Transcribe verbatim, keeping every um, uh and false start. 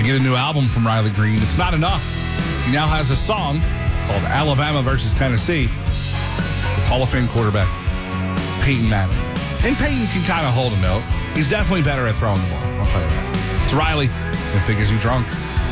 get a new album from Riley Green. It's not enough. He now has a song called Alabama versus Tennessee with Hall of Fame quarterback Peyton Manning. And Peyton can kind of hold a note. He's definitely better at throwing the ball. I'll tell you that. It's Riley. It figures you drunk.